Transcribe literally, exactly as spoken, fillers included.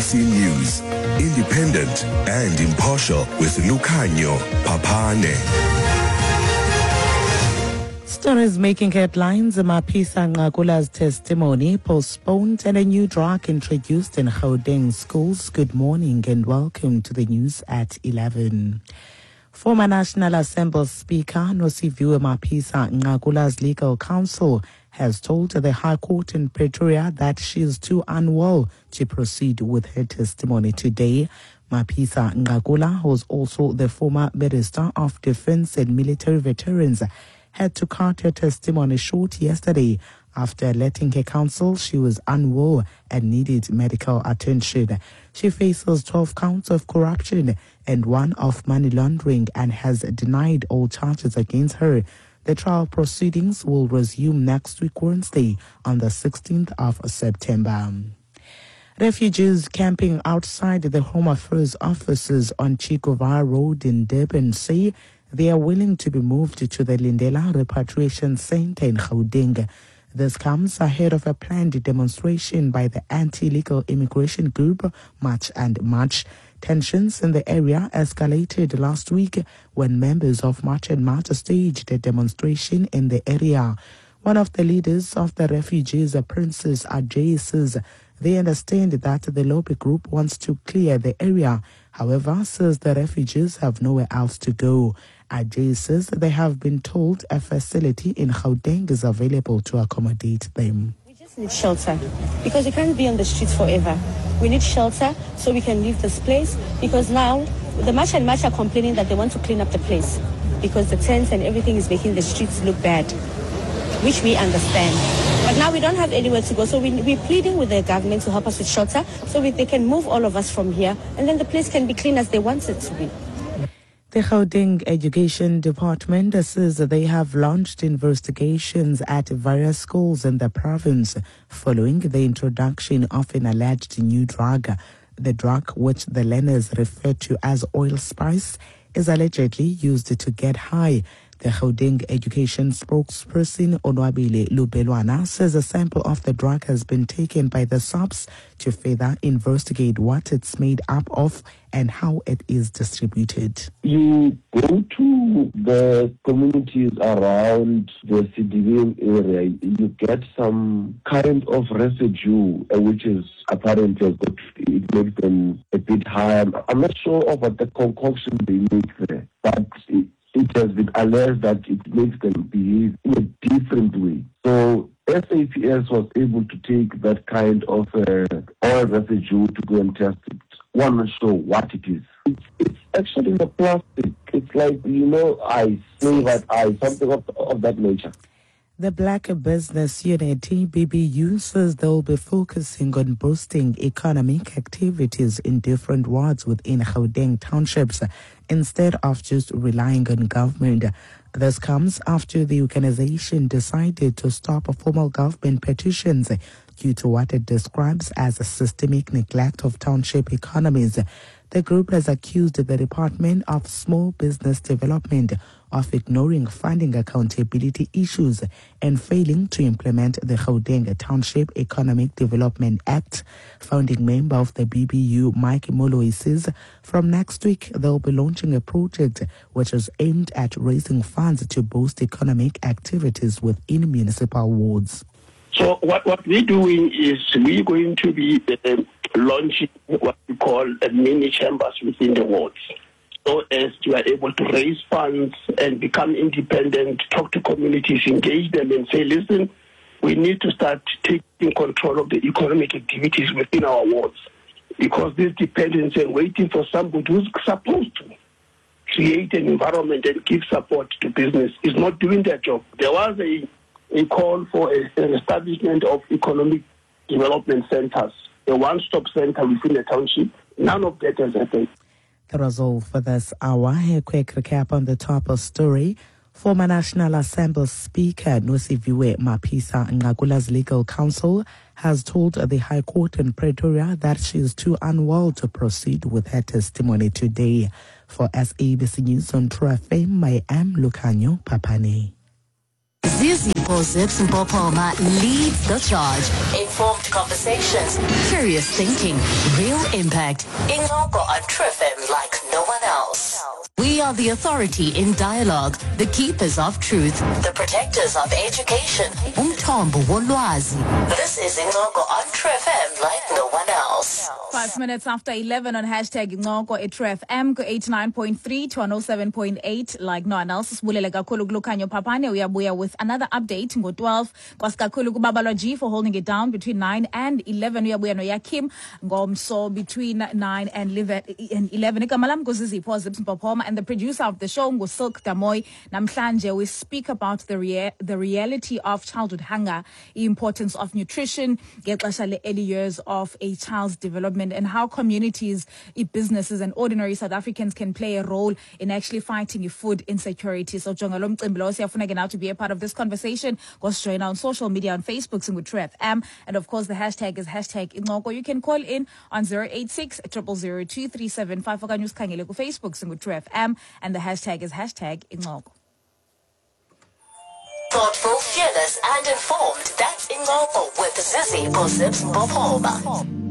C News, independent and impartial with Lukhanyo Papane. Stories making headlines. Mapisa Ngakula's testimony postponed and a new drug introduced in Gauteng schools. Good morning and welcome to the news at eleven. Former National Assembly Speaker Nosiviwe Mapisa Ngakula's legal counsel has told the High Court in Pretoria that she is too unwell to proceed with her testimony today. Mapisa Ngakula, who is also the former Minister of Defense and Military Veterans, had to cut her testimony short yesterday after letting her counsel she was unwell and needed medical attention. She faces twelve counts of corruption and one of money laundering and has denied all charges against her. The trial proceedings will resume next week Wednesday on the sixteenth of September. Refugees camping outside the Home Affairs offices on Chikova Road in Durban say they are willing to be moved to the Lindela Repatriation Center in Gauteng. This comes ahead of a planned demonstration by the anti-illegal immigration group March and March. Tensions in the area escalated last week when members of March and March staged a demonstration in the area. One of the leaders of the refugees, Princess Ajay, says they understand that the lobby group wants to clear the area. However, says the refugees have nowhere else to go. Ajay says they have been told a facility in Gauteng is available to accommodate them. We just need shelter because we can't be on the streets forever. We need shelter so we can leave this place because now the March and March are complaining that they want to clean up the place because the tents and everything is making the streets look bad, which we understand. But now we don't have anywhere to go, so we, we're pleading with the government to help us with shelter so we, they can move all of us from here and then the place can be clean as they want it to be. The Gauteng Education Department says they have launched investigations at various schools in the province following the introduction of an alleged new drug. The drug, which the learners refer to as oil spice, is allegedly used to get high. The Gauteng Education spokesperson Onwabile Lubelwana says a sample of the drug has been taken by the S A P S to further investigate what it's made up of and how it is distributed. You go to the communities around the C D V area, you get some kind of residue, uh, which is apparently it makes them a bit high. I'm not sure of what the concoction they make there, but it, it has been alleged that it makes them behave in a different way. So S A P S was able to take that kind of uh, oil residue to go and test it. One not sure what it is. It's, it's actually the plastic. It's like, you know, ice, flavored ice, something of, of that nature. The Black Business Unit, B B U, says they'll be focusing on boosting economic activities in different wards within Gauteng townships instead of just relying on government. This comes after the organization decided to stop formal government petitions due to what it describes as a systemic neglect of township economies. The group has accused the Department of Small Business Development of ignoring funding accountability issues and failing to implement the Gauteng Township Economic Development Act. Founding member of the B B U, Mike Molloy, says from next week they'll be launching a project which is aimed at raising funds to boost economic activities within municipal wards. So what, what we're doing is we're going to be uh, launching what we call uh, mini chambers within the wards, so as to are able to raise funds and become independent, talk to communities, engage them and say, listen, we need to start taking control of the economic activities within our wards, because this dependency and waiting for somebody who's supposed to create an environment and give support to business is not doing their job. There was a a call for a, an establishment of economic development centers, a one-stop center within the township. None of that has happened. That was all for this hour. A quick recap on the top of story. Former National Assembly Speaker Nosiviwe Mapisa Ngakula's legal counsel has told the High Court in Pretoria that she is too unwell to proceed with her testimony today. For S A B C News on True F M, I am Lukhanyo Papane. Zizi Zips Mpopoma leads the charge. Informed conversations, curious thinking, real impact. Ingoko on Trif M like no one else. We are the authority in dialogue, the keepers of truth, the protectors of education. Umthombo wolwazi. This is Ingoko on Trif M like no one else. Five minutes after eleven on hashtag Ingoko at Trif M eighty-nine point three to one oh seven point eight like no one else. Sibulele kakhulu kuLukhanyo Phapane uyabuya with another update ngo twelve. Kwasikakhulu kuBabalwa G for holding it down between nine and eleven. Uyabuya no Yakim ngomso between nine and eleven. Igama lami nguZizipho Zips Mpopoma, and the producer of the show nguSilk Damoy. Namhlanje we speak about the rea- the reality of childhood hunger, the importance of nutrition, ngexesha le early years of a child's development, and how communities, businesses and ordinary South Africans can play a role in actually fighting food insecurity. So jonga lo mcimbi lo siyafuna ke now to be a part of this conversation. Go join on social media on Facebook singu Trif M, and of course the hashtag is hashtag Ingoko. You can call in on zero eight six, zero zero zero, two three seven five okanye usikhangele ku Facebook singu Trif M, and the hashtag is hashtag Ingoko. Thoughtful, fearless and informed. That's Ingoko with Zizi Zips Mpopoma.